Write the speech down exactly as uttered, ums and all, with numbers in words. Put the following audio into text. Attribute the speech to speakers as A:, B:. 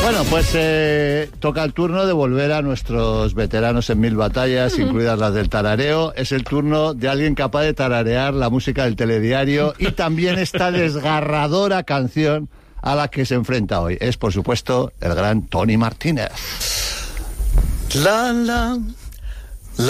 A: Bueno, pues eh, toca el turno de volver a nuestros veteranos en mil batallas, incluidas las del tarareo. Es el turno de alguien capaz de tararear la música del telediario y también esta desgarradora canción a la que se enfrenta hoy. Es, por supuesto, el gran Tony Martínez.
B: La, la.